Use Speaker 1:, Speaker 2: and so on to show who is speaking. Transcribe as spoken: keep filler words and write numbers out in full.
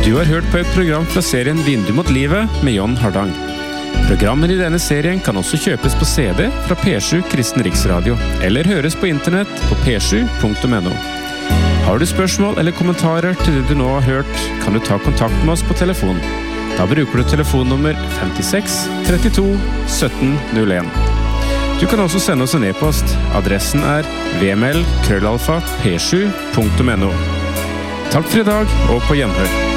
Speaker 1: Du har hørt på et program fra serien Vindu mot livet med John Hardang. Programmer i denne serien kan også kjøpes på C D fra P sju Kristen Riksradio, eller høres på internett på p sju punktum n o. Har du spørsmål eller kommentarer til det du nå har hørt, kan du ta kontakt med oss på telefon. Da bruker du telefonnummer femtiseks trettito sytten null en. Du kan også sende oss en e-post. Adressen er vml krøllalfa p sju punktum n o. Takk for i dag, og på gjenhør.